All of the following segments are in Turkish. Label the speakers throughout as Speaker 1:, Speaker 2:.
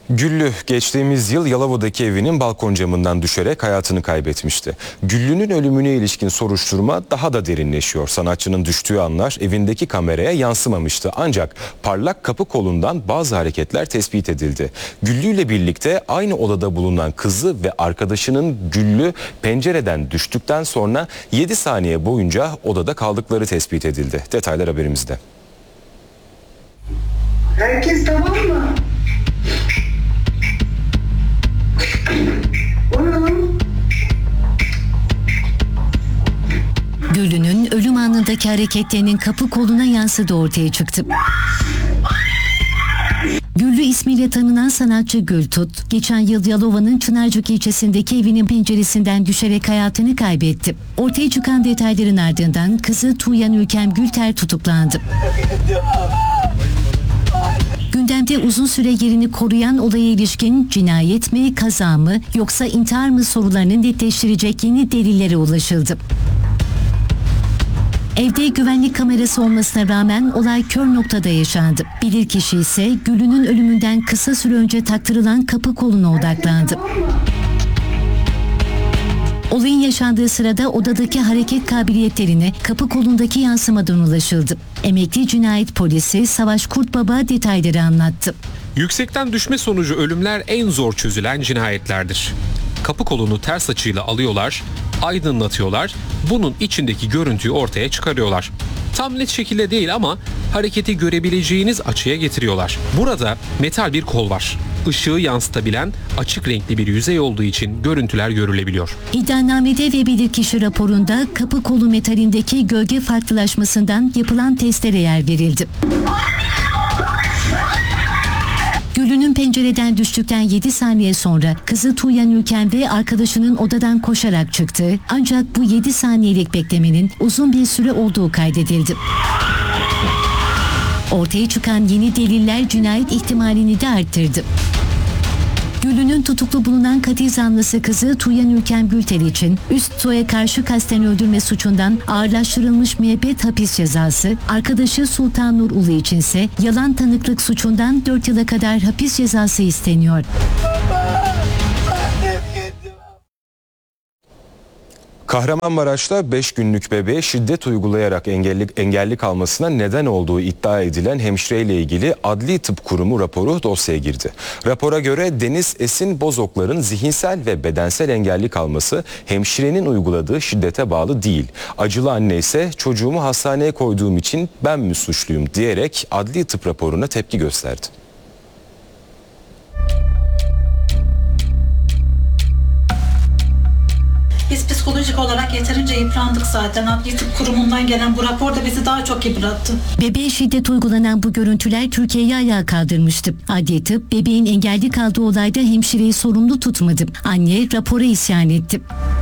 Speaker 1: Güllü geçtiğimiz yıl Yalova'daki evinin balkon camından düşerek hayatını kaybetmişti. Güllü'nün ölümüne ilişkin soruşturma daha da derinleşiyor. Sanatçının düştüğü anlar evindeki kameraya yansımamıştı. Ancak parlak kapı kolundan bazı hareketler tespit edildi. Güllü ile birlikte aynı odada bulunan kızı ve arkadaşının Güllü pencereden düştükten sonra 7 saniye boyunca odada kaldıkları tespit edildi. Detaylar haberimizde.
Speaker 2: Herkes tamam mı?
Speaker 3: Güllü'nün ölüm anındaki hareketlerinin kapı koluna yansıdığı ortaya çıktı. Güllü ismiyle tanınan sanatçı Gültut, geçen yıl Yalova'nın Çınarcık ilçesindeki evinin penceresinden düşerek hayatını kaybetti. Ortaya çıkan detayların ardından kızı Tuğyan Ülkem Gülter tutuklandı. Gündemde uzun süre yerini koruyan olaya ilişkin cinayet mi, kaza mı yoksa intihar mı sorularını netleştirecek yeni delillere ulaşıldı. Evde güvenlik kamerası olmasına rağmen olay kör noktada yaşandı. Bilirkişi ise Güllü'nün ölümünden kısa süre önce taktırılan kapı koluna odaklandı. Olayın yaşandığı sırada odadaki hareket kabiliyetlerine kapı kolundaki yansımadan ulaşıldı. Emekli cinayet polisi Savaş Kurtbaba detayları anlattı.
Speaker 4: Yüksekten düşme sonucu ölümler en zor çözülen cinayetlerdir. Kapı kolunu ters açıyla alıyorlar, aydınlatıyorlar, bunun içindeki görüntüyü ortaya çıkarıyorlar. Tam net şekilde değil ama hareketi görebileceğiniz açıya getiriyorlar. Burada metal bir kol var. Işığı yansıtabilen açık renkli bir yüzey olduğu için görüntüler görülebiliyor.
Speaker 3: İddianamede ve bilirkişi raporunda kapı kolu metalindeki gölge farklılaşmasından yapılan testlere yer verildi. Güllü'nün pencereden düştükten 7 saniye sonra kızı Tuğyan Ülken ve arkadaşının odadan koşarak çıktı. Ancak bu 7 saniyelik beklemenin uzun bir süre olduğu kaydedildi. Ortaya çıkan yeni deliller cinayet ihtimalini de arttırdı. Güllü'nün tutuklu bulunan katil zanlısı kızı Tuğyan Ülkem Gülter için üst soya karşı kasten öldürme suçundan ağırlaştırılmış müebbet hapis cezası, arkadaşı Sultan Nur Ulu içinse yalan tanıklık suçundan 4 yıla kadar hapis cezası isteniyor.
Speaker 1: Kahramanmaraş'ta 5 günlük bebeğe şiddet uygulayarak engelli kalmasına neden olduğu iddia edilen hemşireyle ilgili Adli Tıp Kurumu raporu dosyaya girdi. Rapora göre Deniz Esin Bozoklar'ın zihinsel ve bedensel engelli kalması hemşirenin uyguladığı şiddete bağlı değil. Acılı anne ise çocuğumu hastaneye koyduğum için ben mi suçluyum diyerek adli tıp raporuna tepki gösterdi.
Speaker 5: Biz psikolojik olarak yeterince yıprandık zaten. Adli Tıp Kurumu'ndan gelen bu rapor da bizi daha çok yıprattı.
Speaker 3: Bebeğe şiddet uygulanan bu görüntüler Türkiye'yi ayağa kaldırmıştı. Adli Tıp bebeğin engelli kaldığı olayda hemşireyi sorumlu tutmadı. Anne rapora isyan etti.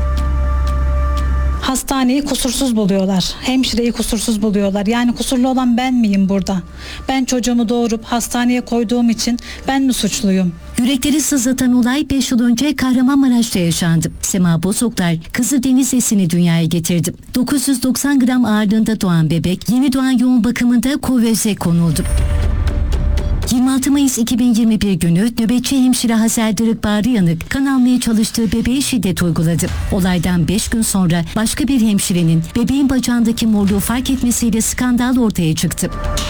Speaker 6: Hastaneyi kusursuz buluyorlar. Hemşireyi kusursuz buluyorlar. Yani kusurlu olan ben miyim burada? Ben çocuğumu doğurup hastaneye koyduğum için ben mi suçluyum?
Speaker 3: Yürekleri sızlatan olay 5 yıl önce Kahramanmaraş'ta yaşandı. Sema Bozoklar kızı Deniz Esin'i dünyaya getirdi. 990 gram ağırlığında doğan bebek yeni doğan yoğun bakımında kuvveze konuldu. 26 Mayıs 2021 günü nöbetçi hemşire Hazel Dırık Bağrıyanık kan almaya çalıştığı bebeğe şiddet uyguladı. Olaydan 5 gün sonra başka bir hemşirenin bebeğin bacağındaki morluğu fark etmesiyle skandal ortaya çıktı.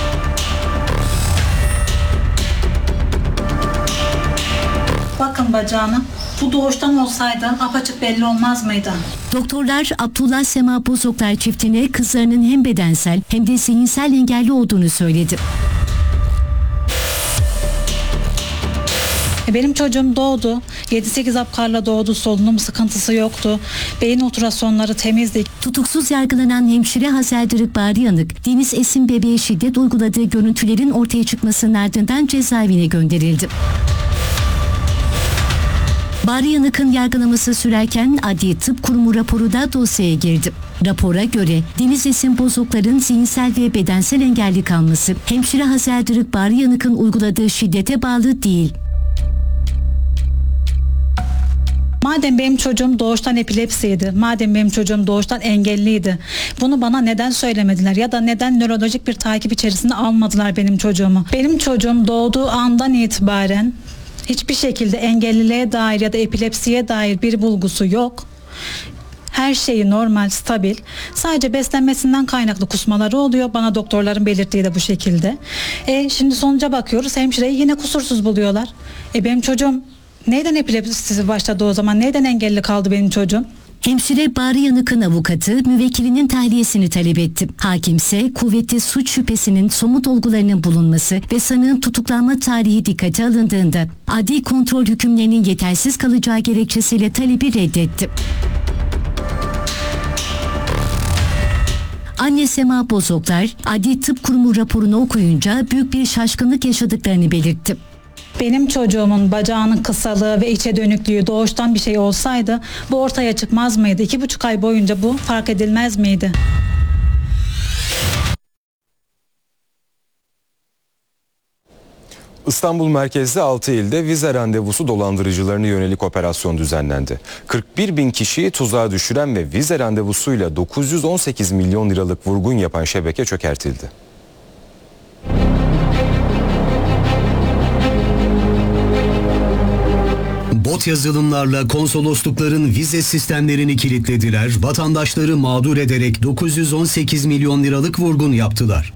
Speaker 5: Bakın bacağına. Bu doğuştan olsaydı apaçık belli olmaz mıydı?
Speaker 3: Doktorlar Abdullah Sema Bozoklar çiftine kızlarının hem bedensel hem de zihinsel engelli olduğunu söyledi.
Speaker 6: Benim çocuğum doğdu. 7-8 apkarla doğdu. Solunum sıkıntısı yoktu. Beyin ultrasonları temizdi.
Speaker 3: Tutuksuz yargılanan hemşire Hazel Dırık Bağrıyanık, Deniz Esin bebeğe şiddet uyguladığı görüntülerin ortaya çıkmasının ardından cezaevine gönderildi. Bağrıyanık'ın yargılaması sürerken Adli Tıp Kurumu raporu da dosyaya girdi. Rapora göre Deniz Esin Bozoklar'ın zihinsel ve bedensel engelli kalması hemşire Hazel Dırık Bağrıyanık'ın uyguladığı şiddete bağlı değil.
Speaker 6: Madem benim çocuğum doğuştan epilepsiydi, madem benim çocuğum doğuştan engelliydi, bunu bana neden söylemediler ya da neden nörolojik bir takip içerisinde almadılar benim çocuğumu? Benim çocuğum doğduğu andan itibaren Hiçbir şekilde engelliliğe dair ya da epilepsiye dair bir bulgusu yok. Her şeyi normal, stabil. Sadece beslenmesinden kaynaklı kusmaları oluyor. Bana doktorların belirttiği de bu şekilde. Şimdi sonuca bakıyoruz. Hemşireyi yine kusursuz buluyorlar. Benim çocuğum neyden epilepsisi başladı o zaman? Neyden engelli kaldı benim çocuğum?
Speaker 3: Hemşire Bahri Yanık'ın avukatı müvekkilinin tahliyesini talep etti. Hakimse kuvvetli suç şüphesinin somut olgularının bulunması ve sanığın tutuklanma tarihi dikkate alındığında adli kontrol hükümlerinin yetersiz kalacağı gerekçesiyle talebi reddetti. Anne Sema Bozoklar, Adli Tıp Kurumu raporunu okuyunca büyük bir şaşkınlık yaşadıklarını belirtti.
Speaker 6: Benim çocuğumun bacağının kısalığı ve içe dönüklüğü doğuştan bir şey olsaydı bu ortaya çıkmaz mıydı? 2,5 ay boyunca bu fark edilmez miydi?
Speaker 1: İstanbul merkezli 6 ilde vize randevusu dolandırıcılarına yönelik operasyon düzenlendi. 41 bin kişiyi tuzağa düşüren ve vize randevusuyla 918 milyon liralık vurgun yapan şebeke çökertildi.
Speaker 7: Bot yazılımlarla konsoloslukların vize sistemlerini kilitlediler, vatandaşları mağdur ederek 918 milyon liralık vurgun yaptılar.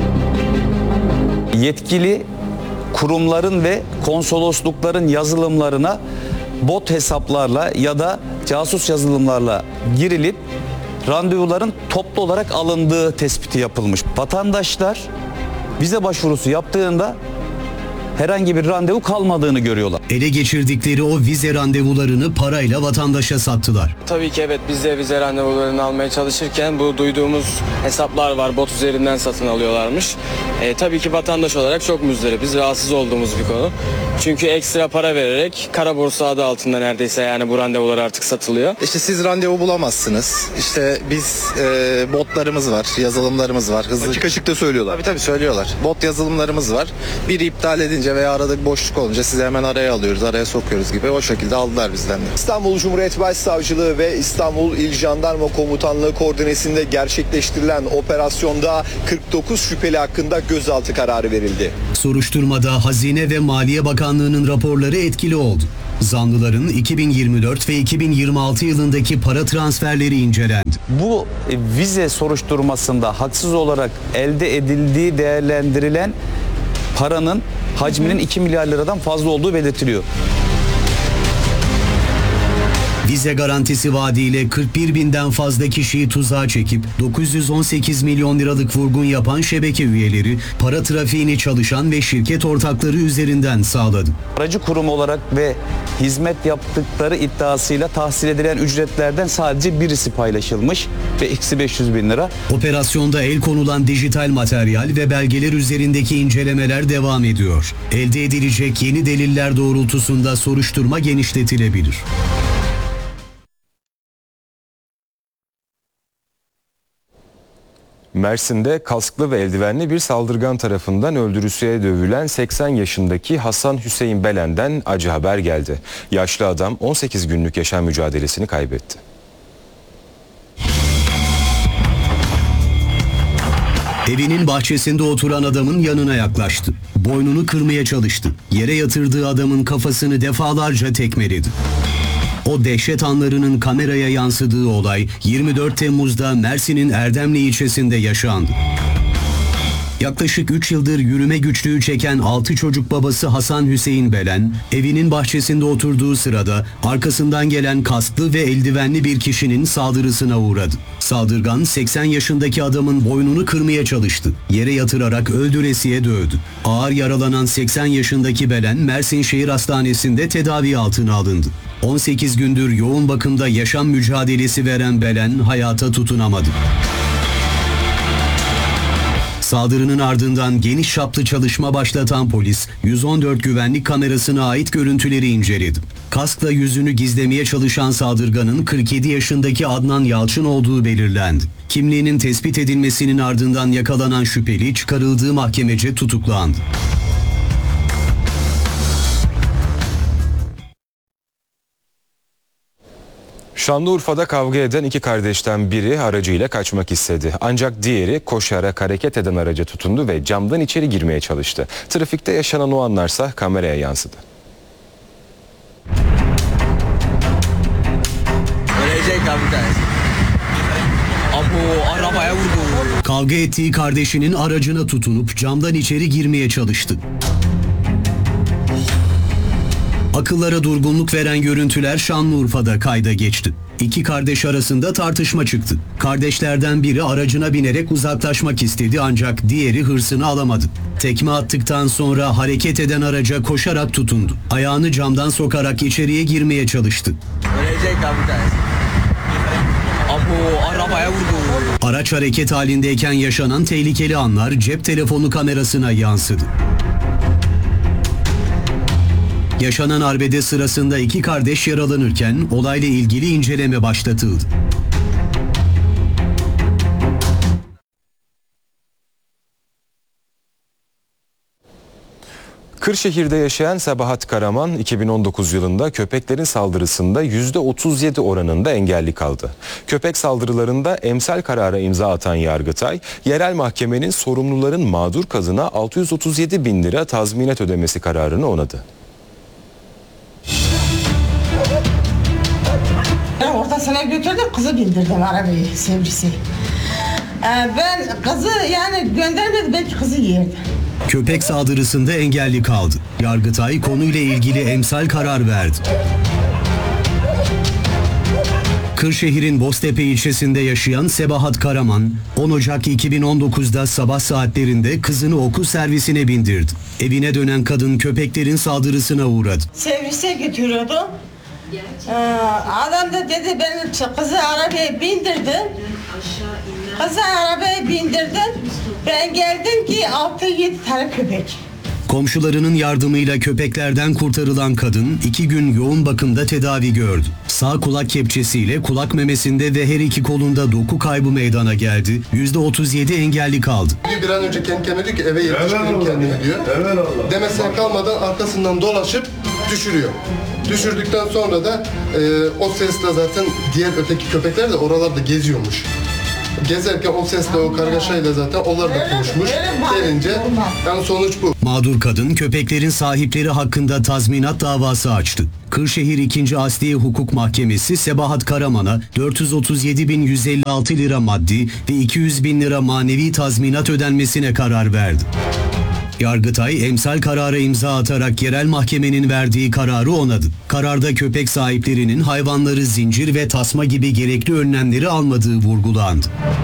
Speaker 8: Yetkili kurumların ve konsoloslukların yazılımlarına bot hesaplarla ya da casus yazılımlarla girilip randevuların toplu olarak alındığı tespiti yapılmış. Vatandaşlar vize başvurusu yaptığında herhangi bir randevu kalmadığını görüyorlar.
Speaker 7: Ele geçirdikleri o vize randevularını parayla vatandaşa sattılar.
Speaker 9: Tabii ki evet, biz de vize randevularını almaya çalışırken bu duyduğumuz hesaplar var, bot üzerinden satın alıyorlarmış. Tabii ki vatandaş olarak çok muzdaripiz, rahatsız olduğumuz bir konu. Çünkü ekstra para vererek kara borsa adı altında neredeyse yani bu randevular artık satılıyor.
Speaker 10: İşte siz randevu bulamazsınız. İşte biz botlarımız var, yazılımlarımız var. Hızlı... Açık da söylüyorlar. Tabii söylüyorlar. Bot yazılımlarımız var. Biri iptal edince veya arada bir boşluk olunca sizi hemen araya alıyoruz, araya sokuyoruz gibi o şekilde aldılar bizden de.
Speaker 11: İstanbul Cumhuriyet Başsavcılığı ve İstanbul İl Jandarma Komutanlığı koordinesinde gerçekleştirilen operasyonda 49 şüpheli hakkında gözaltı kararı verildi.
Speaker 7: Soruşturmada Hazine ve Maliye Bakanlığı'nın raporları etkili oldu. Zanlıların 2024 ve 2026 yılındaki para transferleri incelendi.
Speaker 8: Bu vize soruşturmasında haksız olarak elde edildiği değerlendirilen paranın hacminin 2 milyar liradan fazla olduğu belirtiliyor.
Speaker 7: Vize garantisi vaadiyle 41 binden fazla kişiyi tuzağa çekip 918 milyon liralık vurgun yapan şebeke üyeleri para trafiğini çalışan ve şirket ortakları üzerinden sağladı.
Speaker 8: Aracı kurum olarak ve hizmet yaptıkları iddiasıyla tahsil edilen ücretlerden sadece birisi paylaşılmış ve eksi 500 bin lira.
Speaker 7: Operasyonda el konulan dijital materyal ve belgeler üzerindeki incelemeler devam ediyor. Elde edilecek yeni deliller doğrultusunda soruşturma genişletilebilir.
Speaker 1: Mersin'de kasklı ve eldivenli bir saldırgan tarafından öldürüsüye dövülen 80 yaşındaki Hasan Hüseyin Belen'den acı haber geldi. Yaşlı adam 18 günlük yaşam mücadelesini kaybetti.
Speaker 7: Evinin bahçesinde oturan adamın yanına yaklaştı. Boynunu kırmaya çalıştı. Yere yatırdığı adamın kafasını defalarca tekmeledi. O dehşet anlarının kameraya yansıdığı olay 24 Temmuz'da Mersin'in Erdemli ilçesinde yaşandı. Yaklaşık 3 yıldır yürüme güçlüğü çeken 6 çocuk babası Hasan Hüseyin Belen, evinin bahçesinde oturduğu sırada arkasından gelen kasklı ve eldivenli bir kişinin saldırısına uğradı. Saldırgan 80 yaşındaki adamın boynunu kırmaya çalıştı. Yere yatırarak öldüresiye dövdü. Ağır yaralanan 80 yaşındaki Belen, Mersin Şehir Hastanesi'nde tedavi altına alındı. 18 gündür yoğun bakımda yaşam mücadelesi veren Belen hayata tutunamadı. Saldırının ardından geniş çaplı çalışma başlatan polis, 114 güvenlik kamerasına ait görüntüleri inceledi. Kaskla yüzünü gizlemeye çalışan saldırganın 47 yaşındaki Adnan Yalçın olduğu belirlendi. Kimliğinin tespit edilmesinin ardından yakalanan şüpheli çıkarıldığı mahkemece tutuklandı.
Speaker 1: Şanlıurfa'da kavga eden iki kardeşten biri aracıyla kaçmak istedi. Ancak diğeri koşarak hareket eden araca tutundu ve camdan içeri girmeye çalıştı. Trafikte yaşanan o anlarsa kameraya yansıdı.
Speaker 7: Kavga ettiği kardeşinin aracına tutunup camdan içeri girmeye çalıştı. Akıllara durgunluk veren görüntüler Şanlıurfa'da kayda geçti. İki kardeş arasında tartışma çıktı. Kardeşlerden biri aracına binerek uzaklaşmak istedi ancak diğeri hırsını alamadı. Tekme attıktan sonra hareket eden araca koşarak tutundu. Ayağını camdan sokarak içeriye girmeye çalıştı.
Speaker 12: Arabaya vurdu.
Speaker 7: Araç hareket halindeyken yaşanan tehlikeli anlar cep telefonu kamerasına yansıdı. Yaşanan arbede sırasında iki kardeş yaralanırken olayla ilgili inceleme başlatıldı.
Speaker 1: Kırşehir'de yaşayan Sabahat Karaman 2019 yılında köpeklerin saldırısında %37 oranında engelli kaldı. Köpek saldırılarında emsal karara imza atan Yargıtay, yerel mahkemenin sorumluların mağdur kadına 637 bin lira tazminat ödemesi kararını onadı.
Speaker 13: Orta sene götürdüm, kızı bindirdim arabayı, sevgisi. Ben kızı yani göndermedim, belki kızı yerdim.
Speaker 7: Köpek saldırısında engelli kaldı. Yargıtay konuyla ilgili emsal karar verdi. Kırşehir'in Boztepe ilçesinde yaşayan Sabahat Karaman, 10 Ocak 2019'da sabah saatlerinde kızını okul servisine bindirdi. Evine dönen kadın köpeklerin saldırısına uğradı.
Speaker 13: Servise götürüyordum. Adam da dedi ben kızı arabaya bindirdim. Kızı arabaya bindirdim. Ben geldim ki 6-7 tane köpek.
Speaker 7: Komşularının yardımıyla köpeklerden kurtarılan kadın 2 gün yoğun bakımda tedavi gördü. Sağ kulak kepçesiyle kulak memesinde ve her iki kolunda doku kaybı meydana geldi. %37 engelli kaldı.
Speaker 14: Bir an önce kendi kendine diyor ki eve yetiştireyim kendimi diyor. Demesine kalmadan arkasından dolaşıp düşürüyor. Düşürdükten sonra da o sesle zaten diğer öteki köpekler de oralarda geziyormuş. Gezerken o sesle, o kargaşayla zaten onlar da konuşmuş. Gelince yani sonuç bu.
Speaker 7: Mağdur kadın köpeklerin sahipleri hakkında tazminat davası açtı. Kırşehir 2. Asliye Hukuk Mahkemesi Sabahat Karaman'a 437.156 lira maddi ve 200.000 lira manevi tazminat ödenmesine karar verdi. Yargıtay emsal karara imza atarak yerel mahkemenin verdiği kararı onadı. Kararda köpek sahiplerinin hayvanları zincir ve tasma gibi gerekli önlemleri almadığı vurgulandı.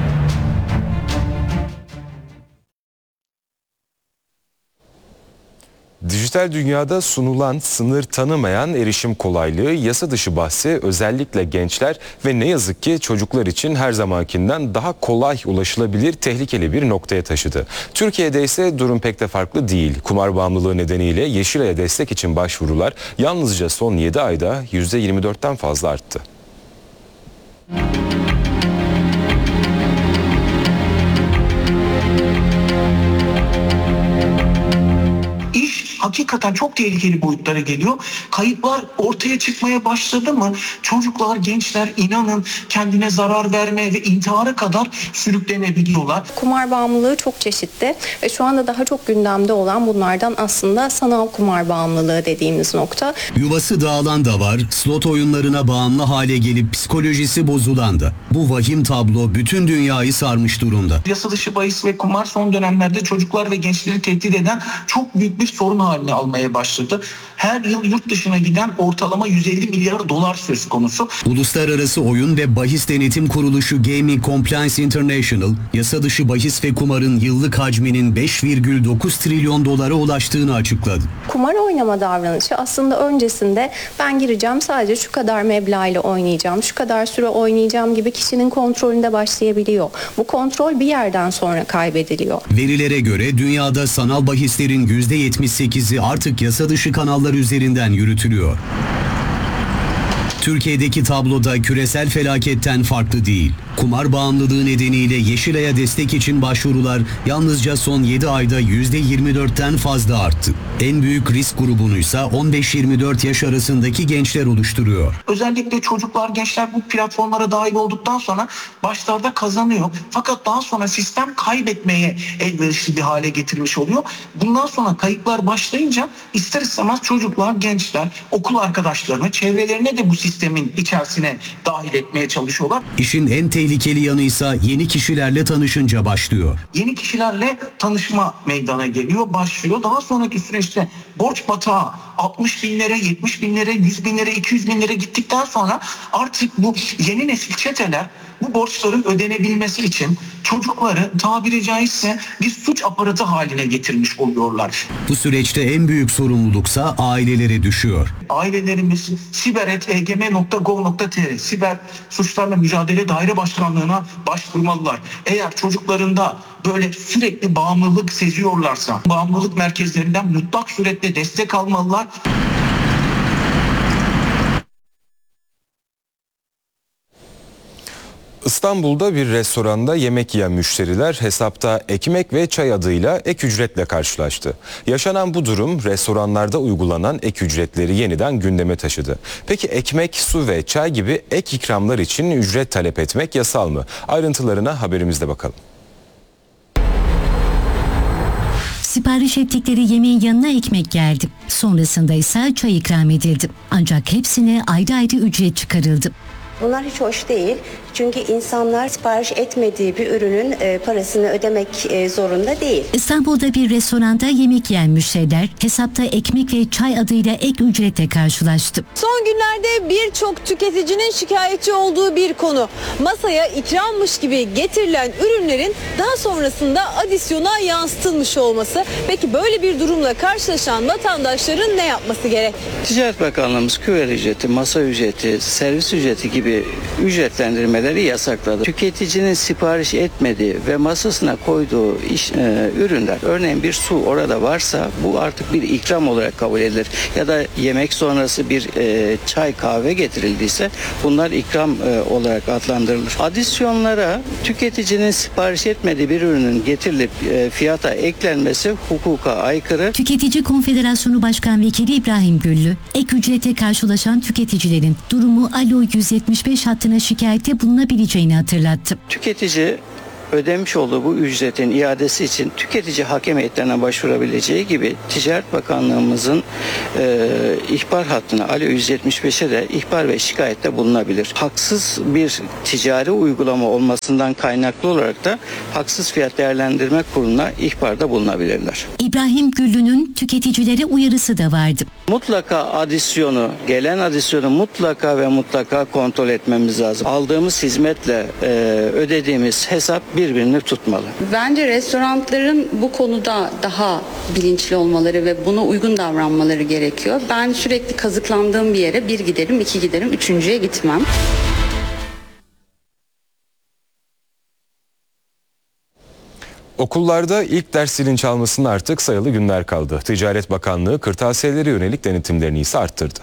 Speaker 1: Dijital dünyada sunulan sınır tanımayan erişim kolaylığı, yasa dışı bahsi özellikle gençler ve ne yazık ki çocuklar için her zamankinden daha kolay ulaşılabilir tehlikeli bir noktaya taşıdı. Türkiye'de ise durum pek de farklı değil. Kumar bağımlılığı nedeniyle Yeşilay'a destek için başvurular yalnızca son 7 ayda %24'ten fazla arttı.
Speaker 15: Hakikaten çok tehlikeli boyutlara geliyor. Kayıplar ortaya çıkmaya başladı mı çocuklar, gençler inanın kendine zarar vermeye ve intihara kadar sürüklenebiliyorlar.
Speaker 16: Kumar bağımlılığı çok çeşitli ve şu anda daha çok gündemde olan bunlardan aslında sanal kumar bağımlılığı dediğimiz nokta.
Speaker 7: Yuvası dağılan da var, slot oyunlarına bağımlı hale gelip psikolojisi bozulan da. Bu vahim tablo bütün dünyayı sarmış durumda.
Speaker 15: Yasa dışı bahis ve kumar son dönemlerde çocuklar ve gençleri tehdit eden çok büyük bir sorun haline almaya başladı. Her yıl yurt dışına giden ortalama 150 milyar dolar söz konusu.
Speaker 7: Uluslararası Oyun ve Bahis Denetim Kuruluşu Gaming Compliance International, yasa dışı bahis ve kumarın yıllık hacminin 5,9 trilyon dolara ulaştığını açıkladı.
Speaker 16: Kumar oynama davranışı aslında öncesinde ben gireceğim, sadece şu kadar meblağ ile oynayacağım, şu kadar süre oynayacağım gibi kişinin kontrolünde başlayabiliyor. Bu kontrol bir yerden sonra kaybediliyor.
Speaker 7: Verilere göre dünyada sanal bahislerin %78'i artık yasa dışı kanallar üzerinden yürütülüyor. Türkiye'deki tabloda küresel felaketten farklı değil. Kumar bağımlılığı nedeniyle Yeşilay'a destek için başvurular yalnızca son 7 ayda %24'ten fazla arttı. En büyük risk grubunuysa 15-24 yaş arasındaki gençler oluşturuyor.
Speaker 15: Özellikle çocuklar, gençler bu platformlara dahil olduktan sonra başlarda kazanıyor. Fakat daha sonra sistem kaybetmeye elverişli bir hale getirmiş oluyor. Bundan sonra kayıplar başlayınca ister istemez çocuklar, gençler, okul arkadaşlarını, çevrelerine de bu sistemin içerisine dahil etmeye çalışıyorlar.
Speaker 7: İşin en tehlikeli tehlikeli yanıysa yeni kişilerle tanışınca başlıyor.
Speaker 15: Yeni kişilerle tanışma meydana geliyor, başlıyor. Daha sonraki süreçte borç batağı 60 binlere, 70 binlere, 100 binlere, 200 binlere gittikten sonra artık bu yeni nesil çeteler bu borçların ödenebilmesi için çocukları tabiri caizse bir suç aparatı haline getirmiş oluyorlar.
Speaker 7: Bu süreçte en büyük sorumluluksa ailelere düşüyor.
Speaker 15: Ailelerimiz siber@egm.gov.tr Siber Suçlarla Mücadele Daire Başkanlığı'na başvurmalılar. Eğer çocuklarında böyle sürekli bağımlılık seziyorlarsa bağımlılık merkezlerinden mutlak surette destek almalılar.
Speaker 1: İstanbul'da bir restoranda yemek yiyen müşteriler hesapta ekmek ve çay adıyla ek ücretle karşılaştı. Yaşanan bu durum restoranlarda uygulanan ek ücretleri yeniden gündeme taşıdı. Peki ekmek, su ve çay gibi ek ikramlar için ücret talep etmek yasal mı? Ayrıntılarına haberimizde bakalım.
Speaker 3: Sipariş ettikleri yemeğin yanına ekmek geldi. Sonrasında ise çay ikram edildi. Ancak hepsine ayrı ayrı ücret çıkarıldı.
Speaker 17: Bunlar hiç hoş değil. Çünkü insanlar sipariş etmediği bir ürünün parasını ödemek zorunda değil.
Speaker 3: İstanbul'da bir restoranda yemek yiyen müşteriler hesapta ekmek ve çay adıyla ek ücretle karşılaştı.
Speaker 18: Son günlerde birçok tüketicinin şikayetçi olduğu bir konu. Masaya ikrammış gibi getirilen ürünlerin daha sonrasında adisyona yansıtılmış olması. Peki böyle bir durumla karşılaşan vatandaşların ne yapması gerek?
Speaker 19: Ticaret Bakanlığımız küver ücreti, masa ücreti, servis ücreti gibi ücretlendirmeleri yasakladı. Tüketicinin sipariş etmediği ve masasına koyduğu ürünler, örneğin bir su orada varsa bu artık bir ikram olarak kabul edilir. Ya da yemek sonrası bir çay kahve getirildiyse bunlar ikram olarak adlandırılır. Adisyonlara tüketicinin sipariş etmediği bir ürünün getirilip fiyata eklenmesi hukuka aykırı.
Speaker 3: Tüketici Konfederasyonu Başkan Vekili İbrahim Güllü, ek ücrete karşılaşan tüketicilerin durumu Alo 175 hattına şikayette bulunabileceğini hatırlattı.
Speaker 19: Tüketici ödemiş olduğu bu ücretin iadesi için tüketici hakem heyetlerine başvurabileceği gibi Ticaret Bakanlığımızın ihbar hattına Alo 175'e de ihbar ve şikayette bulunabilir. Haksız bir ticari uygulama olmasından kaynaklı olarak da Haksız Fiyat Değerlendirme Kurulu'na ihbarda bulunabilirler.
Speaker 3: İbrahim Güllü'nün tüketicilere uyarısı da vardı.
Speaker 19: Mutlaka gelen adisyonu mutlaka ve mutlaka kontrol etmemiz lazım. Aldığımız hizmetle ödediğimiz hesap birbirini tutmalı.
Speaker 20: Bence restoranların bu konuda daha bilinçli olmaları ve buna uygun davranmaları gerekiyor. Ben sürekli kazıklandığım bir yere bir giderim, iki giderim, üçüncüye gitmem.
Speaker 1: Okullarda ilk ders zilin çalmasının artık sayılı günler kaldı. Ticaret Bakanlığı kırtasiyelere yönelik denetimlerini ise arttırdı.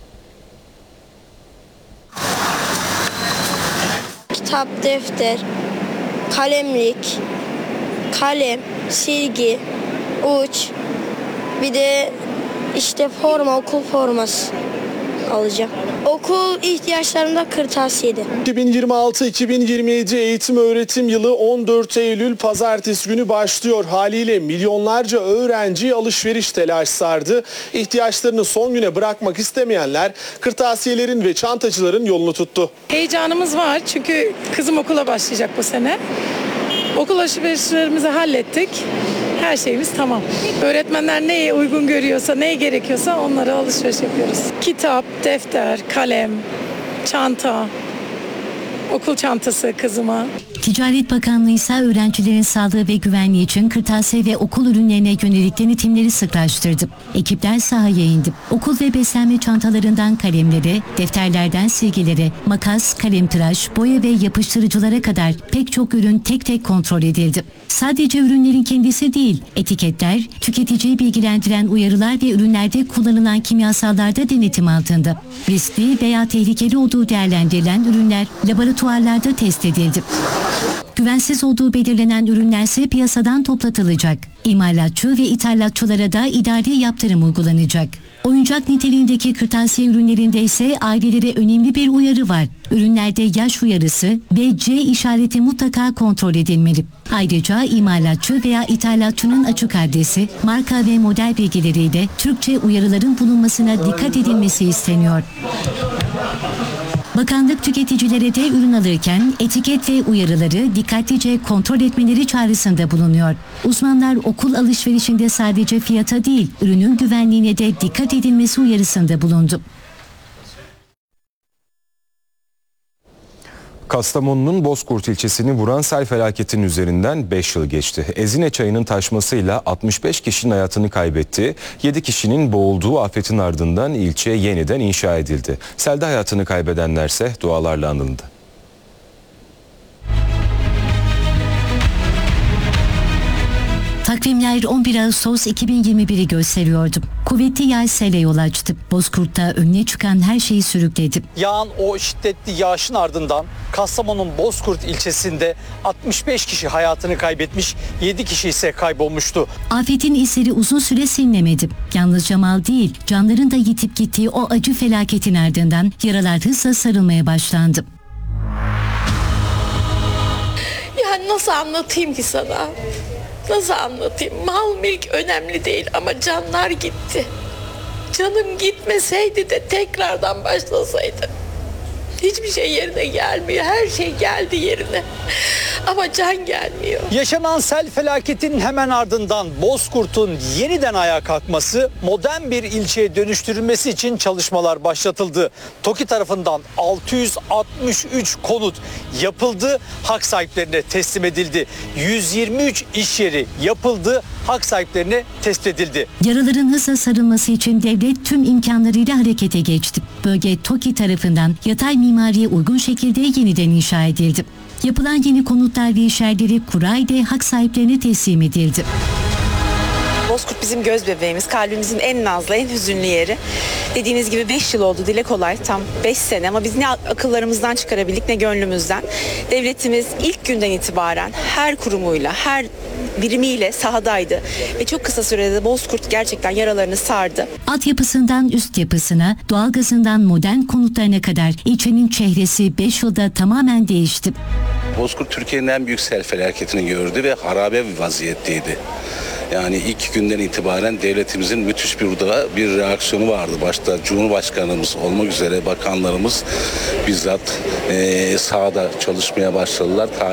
Speaker 21: Kitap, defter, kalemlik, kalem, silgi, uç, bir de işte forma, okul forması alacağım. Okul ihtiyaçlarımda kırtasiyede.
Speaker 22: 2026-2027 eğitim öğretim yılı 14 Eylül pazartesi günü başlıyor. Haliyle milyonlarca öğrenci alışveriş telaş sardı. İhtiyaçlarını son güne bırakmak istemeyenler kırtasiyelerin ve çantacıların yolunu tuttu.
Speaker 23: Heyecanımız var çünkü kızım okula başlayacak bu sene. Okul alışverişlerimizi hallettik. Her şeyimiz tamam. Öğretmenler neye uygun görüyorsa, neye gerekiyorsa onlara alışveriş yapıyoruz. Kitap, defter, kalem, çanta, okul çantası kızıma.
Speaker 3: Ticaret Bakanlığı ise öğrencilerin sağlığı ve güvenliği için kırtasiye ve okul ürünlerine yönelik denetimleri sıklaştırdı. Ekipler sahaya indi. Okul ve beslenme çantalarından kalemlere, defterlerden silgilere, makas, kalemtıraş, boya ve yapıştırıcılara kadar pek çok ürün tek tek kontrol edildi. Sadece ürünlerin kendisi değil, etiketler, tüketiciyi bilgilendiren uyarılar ve ürünlerde kullanılan kimyasallarda denetim altında. Riskli veya tehlikeli olduğu değerlendirilen ürünler laboratuvarlarda test edildi. Güvensiz olduğu belirlenen ürünlerse piyasadan toplatılacak. İmalatçı ve ithalatçılara da idari yaptırım uygulanacak. Oyuncak niteliğindeki kırtasiye ürünlerinde ise ailelere önemli bir uyarı var. Ürünlerde yaş uyarısı ve C işareti mutlaka kontrol edilmeli. Ayrıca imalatçı veya ithalatçının açık adresi, marka ve model bilgileriyle Türkçe uyarıların bulunmasına dikkat edilmesi isteniyor. Bakanlık tüketicilere de ürün alırken etiket ve uyarıları dikkatlice kontrol etmeleri çağrısında bulunuyor. Uzmanlar okul alışverişinde sadece fiyata değil, ürünün güvenliğine de dikkat edilmesi uyarısında bulundu.
Speaker 1: Kastamonu'nun Bozkurt ilçesini vuran sel felaketinin üzerinden 5 yıl geçti. Ezine çayının taşmasıyla 65 kişinin hayatını kaybetti. 7 kişinin boğulduğu afetin ardından ilçe yeniden inşa edildi. Selde hayatını kaybedenlerse dualarla anıldı.
Speaker 3: Takvimler 11 Ağustos 2021'i gösteriyordu. Kuvvetli yağış sele yol açtı. Bozkurt'ta önüne çıkan her şeyi sürükledi.
Speaker 2: Yağan o şiddetli yağışın ardından Kastamonu'nun Bozkurt ilçesinde 65 kişi hayatını kaybetmiş, 7 kişi ise kaybolmuştu.
Speaker 3: Afetin izleri uzun süre silinemedi. Yalnızca mal değil, canların da yitip gittiği o acı felaketin ardından yaralar hızla sarılmaya başlandı.
Speaker 4: Yani nasıl anlatayım ki sana? Nasıl anlatayım? Mal mülk önemli değil ama canlar gitti. Canım gitmeseydi de tekrardan başlasaydı. Hiçbir şey yerine gelmiyor. Her şey geldi yerine. Ama can gelmiyor.
Speaker 2: Yaşanan sel felaketinin hemen ardından Bozkurt'un yeniden ayağa kalkması, modern bir ilçeye dönüştürülmesi için çalışmalar başlatıldı. TOKİ tarafından 663 konut yapıldı, hak sahiplerine teslim edildi. 123 iş yeri yapıldı, hak sahiplerine teslim edildi.
Speaker 3: Yaraların hızla sarılması için devlet tüm imkanlarıyla harekete geçti. Bölge TOKİ tarafından yatay mimariye uygun şekilde yeniden inşa edildi. Yapılan yeni konutlar ve iş yerleri kurayla hak sahiplerine teslim edildi.
Speaker 5: Bozkurt bizim göz bebeğimiz, kalbimizin en nazlı, en hüzünlü yeri. Dediğiniz gibi 5 yıl oldu, dile kolay, tam 5 sene ama biz ne akıllarımızdan çıkarabildik ne gönlümüzden. Devletimiz ilk günden itibaren her kurumuyla, her birimiyle sahadaydı ve çok kısa sürede Bozkurt gerçekten yaralarını sardı.
Speaker 3: Altyapısından üst yapısına, doğalgazından modern konutlarına kadar ilçenin çehresi 5 yılda tamamen değişti.
Speaker 24: Bozkurt Türkiye'nin en büyük sel felaketini gördü ve harabe bir vaziyetteydi. Yani ilk günden itibaren devletimizin müthiş bir reaksiyonu vardı. Başta Cumhurbaşkanımız olmak üzere bakanlarımız bizzat sahada çalışmaya başladılar.